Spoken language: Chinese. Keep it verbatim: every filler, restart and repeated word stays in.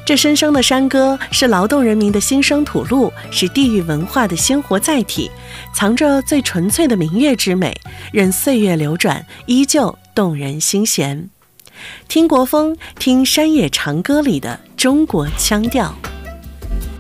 这深深的山歌是劳动人民的心声吐露，是地域文化的鲜活载体，藏着最纯粹的民乐之美，任岁月流转，依旧动人心弦。听国风，听山野长歌里的中国腔调。